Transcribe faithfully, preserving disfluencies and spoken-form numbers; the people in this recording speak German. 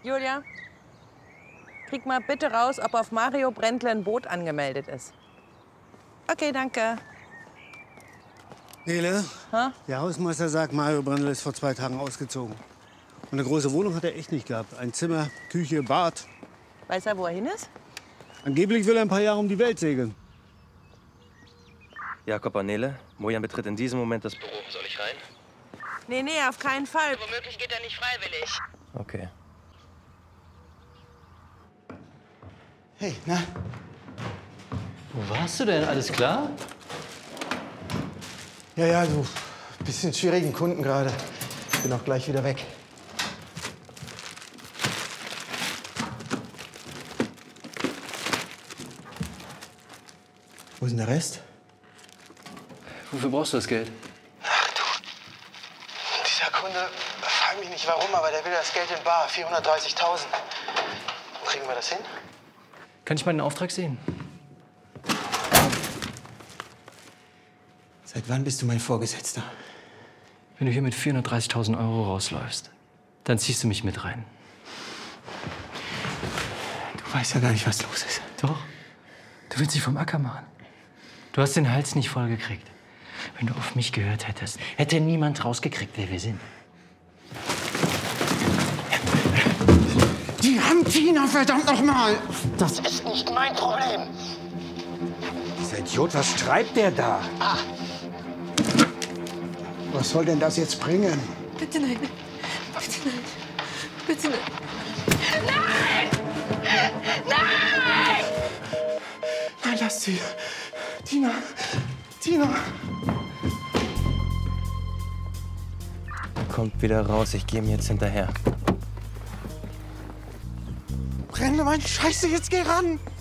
Julia, krieg mal bitte raus, ob auf Mario Brändle ein Boot angemeldet ist. Okay, danke. Nele, Ha? der Hausmeister sagt, Mario Brändle ist vor zwei Tagen ausgezogen. Und eine große Wohnung hat er echt nicht gehabt. Ein Zimmer, Küche, Bad. Weiß er, wo er hin ist? Angeblich will er ein paar Jahre um die Welt segeln. Jakob und Nele, Mojan betritt in diesem Moment das Büro. Soll ich rein? Nee, nee, auf keinen Fall. Womöglich geht er nicht freiwillig. Okay. Hey, na? Wo warst du denn? Alles klar? Ja, ja, du. Bisschen schwierigen Kunden gerade. Bin auch gleich wieder weg. Wo ist denn der Rest? Wofür brauchst du das Geld? Ach du. Dieser Kunde, frag mich nicht warum, aber der will das Geld in bar. vierhundertdreißigtausend. Wo kriegen wir das hin? Kann ich mal den Auftrag sehen? Seit wann bist du mein Vorgesetzter? Wenn du hier mit vierhundertdreißigtausend Euro rausläufst, dann ziehst du mich mit rein. Du weißt ja gar nicht, was los ist. Doch. Du willst dich vom Acker machen. Du hast den Hals nicht voll gekriegt. Wenn du auf mich gehört hättest, hätte niemand rausgekriegt, wer wir sind. Die haben Tina, verdammt noch mal! Das ist nicht mein Problem. Dieser Idiot, was treibt der da? Ah. Was soll denn das jetzt bringen? Bitte nein. Bitte nein. Bitte nein. Nein! Nein! Nein, lass sie. Tina. Tina. Kommt wieder raus, ich gehe ihm jetzt hinterher. Brenne, Mann, Scheiße, jetzt geh ran!